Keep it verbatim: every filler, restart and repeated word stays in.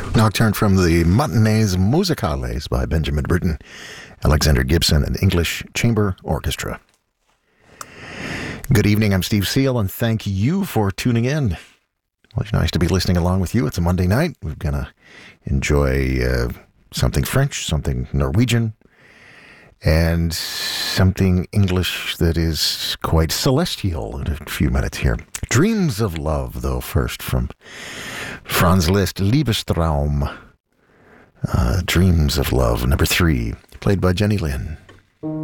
Nocturne from the Matinées Musicales by Benjamin Britten, Alexander Gibson, and English Chamber Orchestra. Good evening, I'm Steve Seal, and thank you for tuning in. Well, it's nice to be listening along with you. It's a Monday night. We're going to enjoy uh, something French, something Norwegian, and something English that is quite celestial in a few minutes here. Dreams of Love, though, first from Franz Liszt, Liebestraum. Uh, Dreams of Love, number three, played by Jenny Lin.